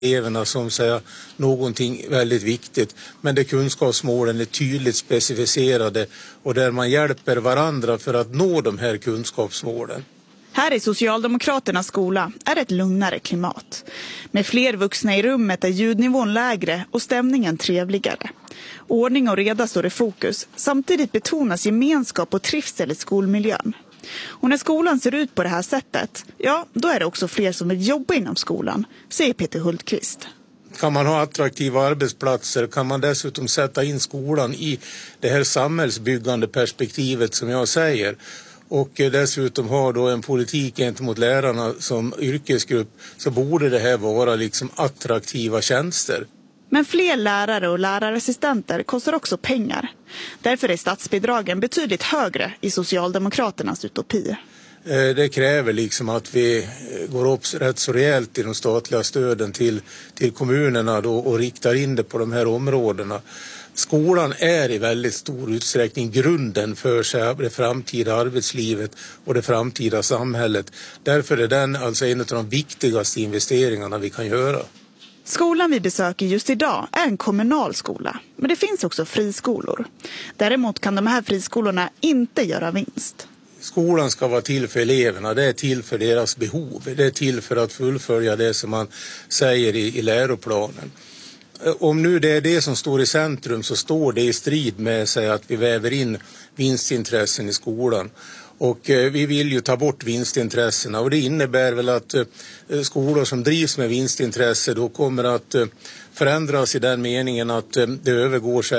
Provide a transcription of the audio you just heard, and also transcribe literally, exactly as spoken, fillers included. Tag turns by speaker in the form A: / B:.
A: eleverna som säger någonting väldigt viktigt, men där kunskapsmålen är tydligt specificerade och där man hjälper varandra för att nå de här kunskapsmålen.
B: Här i Socialdemokraternas skola är det ett lugnare klimat. Med fler vuxna i rummet är ljudnivån lägre och stämningen trevligare. Ordning och reda står i fokus, samtidigt betonas gemenskap och trivsel i skolmiljön. Och när skolan ser ut på det här sättet, ja, då är det också fler som vill jobba inom skolan, säger Peter Hultqvist.
A: Kan man ha attraktiva arbetsplatser, kan man dessutom sätta in skolan i det här samhällsbyggande perspektivet som jag säger, och dessutom har då en politik gentemot lärarna som yrkesgrupp, så borde det här vara liksom attraktiva tjänster.
B: Men fler lärare och lärarassistenter kostar också pengar. Därför är statsbidragen betydligt högre i Socialdemokraternas utopi.
A: Det kräver liksom att vi går upp rätt så rejält i de statliga stöden till, till kommunerna då och riktar in det på de här områdena. Skolan är i väldigt stor utsträckning grunden för sig, det framtida arbetslivet och det framtida samhället. Därför är den alltså en av de viktigaste investeringarna vi kan göra.
B: Skolan vi besöker just idag är en kommunal skola, men det finns också friskolor. Däremot kan de här friskolorna inte göra vinst.
A: Skolan ska vara till för eleverna, det är till för deras behov, det är till för att fullfölja det som man säger i, i läroplanen. Om nu det är det som står i centrum, så står det i strid med sig att vi väver in vinstintressen i skolan. Och eh, vi vill ju ta bort vinstintressena, och det innebär väl att eh, skolor som drivs med vinstintresse då kommer att eh, förändras i den meningen att eh, det övergår sig